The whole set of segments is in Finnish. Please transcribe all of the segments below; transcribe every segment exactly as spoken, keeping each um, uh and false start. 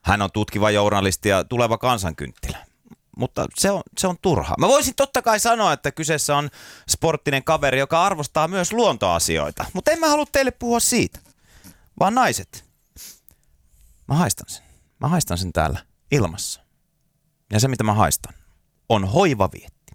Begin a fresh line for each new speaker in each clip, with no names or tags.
hän on tutkiva journalisti ja tuleva kansankynttilä. Mutta se on, se on turhaa. Mä voisin totta kai sanoa, että kyseessä on sporttinen kaveri, joka arvostaa myös luontoasioita. Mutta en mä halua teille puhua siitä, vaan naiset. Mä haistan sen. Mä haistan sen täällä ilmassa. Ja se, mitä mä haistan, on hoivavietti.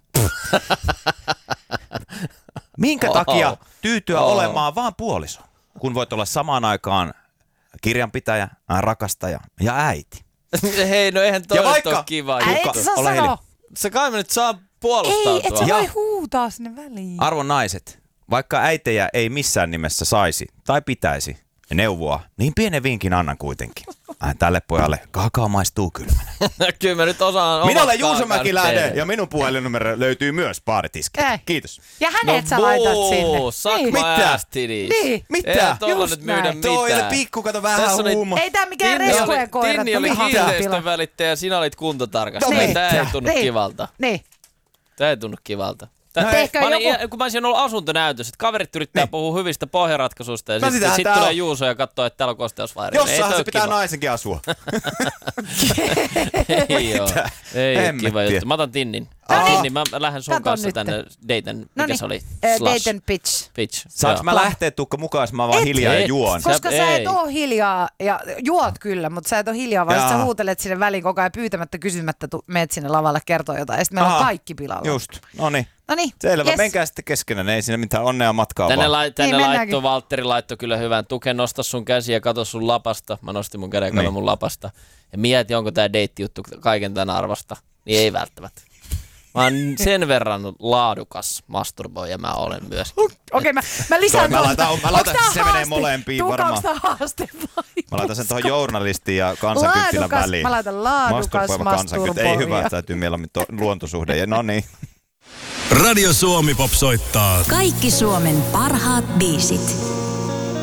Minkä takia tyytyä oh. olemaan vaan puoliso, kun voit olla samaan aikaan kirjanpitäjä, rakastaja ja äiti?
Hei, no eihän toi ole kiva juttu.
Äiti saa sanoa.
Sä kai mä nyt saa puolustautua.
Ei, et sä voi huutaa sinne väliin.
Arvon naiset, vaikka äitejä ei missään nimessä saisi tai pitäisi neuvoa, niin pienen vinkin annan kuitenkin. Äh, tälle pojalle kakao maistuu kylmänä.
Kyllä mä nyt osaan.
Minä olen Juuso Mäkilähde ja minun puhelinnumero löytyy myös baaritiskiltä. Kiitos.
Ja hänet no sä laitat sinne.
Suck
niin.
my
Mitä?
ass titties.
Niin.
Mitä?
Eihän tolla nyt myydä
näin.
mitään.
Toi oli pikku, kato vähän huuma.
Ei tää mikään reskujen koira.
Tinni oli kiinteistön välittäjä ja sinä olit kuntotarkastaja.
No,
Tää ei tunnu
niin.
kivalta.
Niin.
Tää ei tunnu kivalta.
No
Mä olin,
joku...
kun mä olisin ollut asuntonäytössä, että kaverit yrittää niin. puhua hyvistä pohjaratkaisuista ja
no
sitten sit tulee
on.
Juuso ja katsoo, että täällä on kosteusvairia.
Jossain se pitää kiva. Naisenkin asua.
Ei oo. Ei oo kiva
Hemmettiä.
juttu. Mä otan Tinnin.
No
Tinnin,
niin.
mä lähden sun
Kato
kanssa
nyt.
tänne Dayton. Mikä
Noniin.
se oli?
Eh,
Slash.
Dayton Pitch.
Pitch.
Saanko mä lähteä Tukka mukaan, jos mä vaan
Et.
hiljaa ja
Et.
juon?
Koska
Sä-
sä et
ei.
oo hiljaa, ja juot kyllä, mutta sä et oo hiljaa, vaan
Jaa.
sä huutelet sinne väliin koko ajan pyytämättä, kysymättä, tu- meet sinne lavalle kertoa jotain, ja sitten meillä on
Aha.
kaikki pilalla.
Just, noniin.
Noniin,
Selvä,
yes.
menkää sitten keskenään, ei siinä mitään onnea matkaa
Tänne,
vaan.
lai, tänne
Niin,
laittoi, Valtteri laittoi kyllä hyvän tuken, nosta sun käsi ja kato sun lapasta. Mä nostin mun käden, kato
Niin.
mun lapasta. Ja mieti, onko tää deittijuttu kaiken tämän arvosta. Niin ei välttämättä. Mä oon sen verran laadukas masturboija mä olen myös.
Okei, okay, mä, mä lisään
Mä laitan, mä laitan
Onks
se
tää
menee
haaste?
molempiin
Tuukka,
varmaan.
onks tää haaste vai?
Mä laitan sen tuohon journalistin ja kansankynttilän
Laadukas,
väliin.
mä laitan laadukas
masturboija. Ei hyvä,
masturboija.
täytyy mieluummin to, luontosuhde. Ja no niin.
Radio Suomi Pop soittaa.
Kaikki Suomen parhaat biisit.